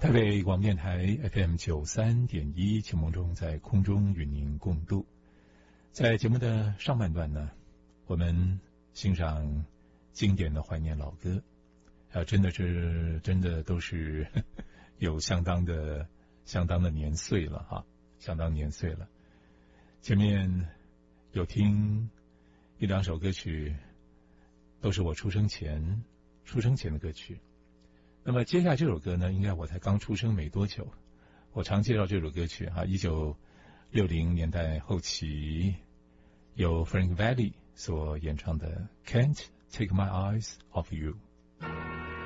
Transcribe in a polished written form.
台北广播电台 FM93.1，节目中在空中与您共度。在节目的上半段呢，我们欣赏经典的怀念老歌，真的都是有相当的年岁了哈，相当年岁了。前面有听一两首歌曲，都是我出生前的歌曲。那么接下来这首歌呢，应该我才刚出生没多久。我常介绍这首歌曲哈，1960年代后期由 Frank Valli 所演唱的《Can't Take My Eyes Off You》。